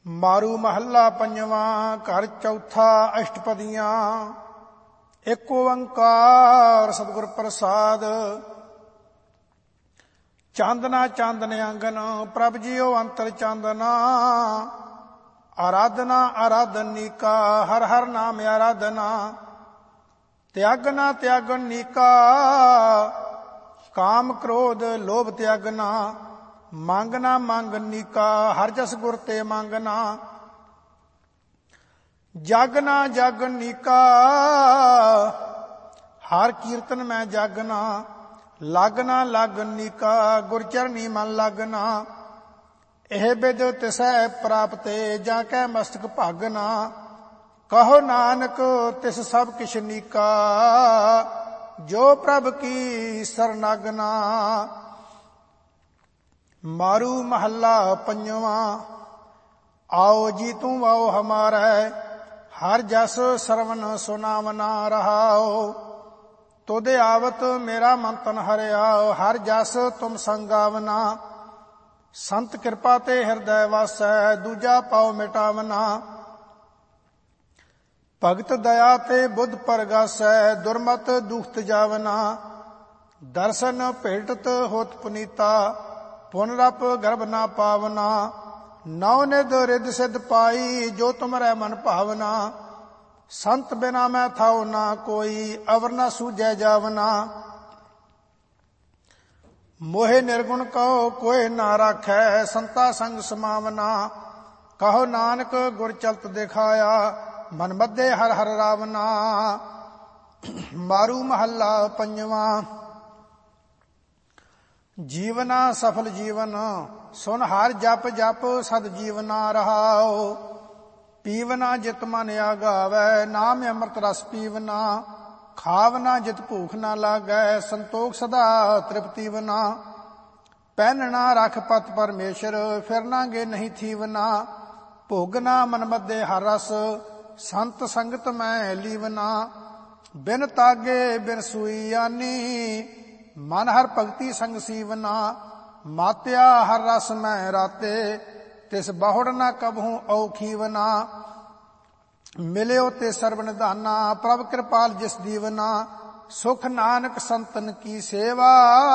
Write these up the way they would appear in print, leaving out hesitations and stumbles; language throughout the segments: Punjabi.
ਮਾਰੂ ਮਹੱਲਾ ਪੰਜਵਾਂ। ਘਰ ਚੌਥਾ। ਅਸ਼ਟਪਦੀਆਂ। ਏਕ ਓੰਕਾਰ ਸਤਿਗੁਰ ਪ੍ਰਸਾਦ। ਚਾਂਦਨਾ ਚਾਂਦਨ ਆਂਗਨ ਪ੍ਰਭ ਜੀਓ ਅੰਤਰ ਚਾਂਦਨਾ। ਆਰਾਧਨਾ ਆਰਾਧਨ ਨੀਕਾ ਹਰ ਹਰ ਨਾਮ ਆਰਾਧਨਾ। ਤਿਆਗਨਾ ਤਿਆਗਨ ਨੀਕਾ ਕਾਮ ਕ੍ਰੋਧ ਲੋਭ ਤਿਆਗਨਾ। ਮੰਗਨਾ ਮੰਗਨ ਨੀਕਾ ਹਰ ਜਸ ਗੁਰ ਤੇ ਮੰਗਨਾ। ਜਾਗਨਾ ਜਾਗਨ ਨੀਕਾ ਹਰ ਕੀਰਤਨ ਮੈਂ ਜਾਗਨਾ। ਲਾਗਨਾ ਲਾਗਨ ਨੀਕਾ ਗੁਰ ਚਰਨੀ ਮਨ ਲਾਗਨਾ। ਇਹ ਬਿਦ ਤਿਸੈ ਪ੍ਰਾਪਤੇ ਜਾਂ ਕੈ ਮਸਤਕ ਭਾਗਨਾ। ਕਹੋ ਨਾਨਕ ਤਿਸ ਸਭ ਕਿਛ ਨੀਕਾ ਜੋ ਪ੍ਰਭ ਕੀ ਸਰਨਾਗਨਾ। ਮਾਰੂ ਮਹੱਲਾ ਪੰਜਵਾਂ। ਆਓ ਜੀ ਤੂੰ ਆਓ ਹਮਾਰੈ ਹਰ ਜਸ ਸਰਵਨ ਸੁਨਾਵਨਾ ਰਹਾਓ। ਤੁਧ ਆਵਤ ਮੇਰਾ ਮਨ ਤਨ ਹਰਿਆਓ ਹਰ ਜਸ ਤੁਮ ਸੰਗਾਵਨਾ। ਸੰਤ ਕਿਰਪਾ ਤੇ ਹਿਰਦੈ ਵਾਸੈ ਦੂਜਾ ਪਾਉ ਮਿਟਾਵਨਾ। ਭਗਤ ਦਇਆ ਤੇ ਬੁੱਧ ਪਰਗਾਸੈ ਦੁਰਮਤ ਦੁਖਤ ਜਾਵਨਾ। ਦਰਸ਼ਨ ਭੇਟਤ ਹੋਤ ਪੁਨੀਤਾ ਪੁਨਰਪ ਗਰਭ ਨਾ ਪਾਵਨਾ। ਨੌ ਨਿਧ ਰਿਧ ਸਿਧ ਪਾਈ ਜੋ ਤੁਮਰੈ ਮਨ ਭਾਵਨਾ। ਸੰਤ ਬਿਨਾ ਮੈਂ ਥਾਉ ਨਾ ਕੋਈ ਅਵਰ ਨਾ ਸੂਝੈ ਜਾਵਨਾ। ਮੋਹਿ ਨਿਰਗੁਣ ਕਹੋ ਕੋਇ ਨਾ ਰਾਖੈ ਸੰਤਾ ਸੰਗ ਸਮਾਵਨਾ। ਕਹੋ ਨਾਨਕ ਗੁਰ ਚਲਤ ਦਿਖਾਇਆ ਮਨ ਮਧੇ ਹਰ ਹਰ ਰਾਵਨਾ। ਮਾਰੂ ਮਹੱਲਾ ਪੰਜਵਾਂ। ਜੀਵਨਾ ਸਫਲ ਜੀਵਨ ਸੁਨ ਹਰ ਜਪ ਜਪ ਸਦ ਜੀਵਨਾ ਰਹਾਓ। ਪੀਵਨਾ ਜਿਤ ਮਨ ਆਗਾਵੈ ਨਾਮ ਅੰਮ੍ਰਿਤ ਰਸ ਪੀਵਨਾ। ਖਾਵਨਾ ਜਿਤ ਭੂਖ ਨਾ ਲਾਗੈ ਸੰਤੋਖ ਸਦਾ ਤ੍ਰਿਪਤੀ ਵਨਾ। ਪਹਿਨਣਾ ਰਖ ਪਤ ਪਰਮੇਸ਼ਰ ਫਿਰਨਾਗੇ ਨਹੀਂ ਥੀਵਨਾ। ਭੋਗਨਾ ਮਨ ਮਧੇ ਹਰ ਰਸ ਸੰਤ ਸੰਗਤ ਮੈਂ ਲੀਵਨਾ। ਬਿਨ ਤਾਗੇ ਬਿਨ ਸੂਈ ਆਨੀ ਮਨ ਹਰ ਭਗਤੀ ਸੰਗ ਸੀਵਨਾ। ਮਾਤਿਆ ਹਰ ਰਸ ਮੈਂ ਰਾਤੇ ਤਿਸ ਬਹੁੜ ਨਾ ਕਬਹੂ ਔਖੀਵਨਾ। ਮਿਲਿਓ ਤੇ ਸਰਬ ਨਿਧਾਨਾ ਪ੍ਰਭ ਕਿਰਪਾਲ ਜਿਸ ਦੀਵਨਾ। ਸੁਖ ਨਾਨਕ ਸੰਤਨ ਕੀ ਸੇਵਾ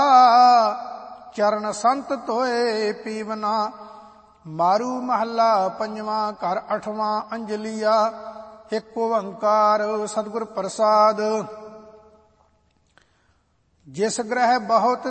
ਚਰਨ ਸੰਤ ਧੋਏ ਪੀਵਨਾ। ਮਾਰੂ ਮਹੱਲਾ ਪੰਜਵਾਂ। ਘਰ ਅਠਵਾਂ। ਅੰਜਲੀਆ। ਏਕ ਓੰਕਾਰ ਸਤਿਗੁਰ ਪ੍ਰਸਾਦ। ਜਿਸ ਗ੍ਰਹਿ ਬਹੁਤ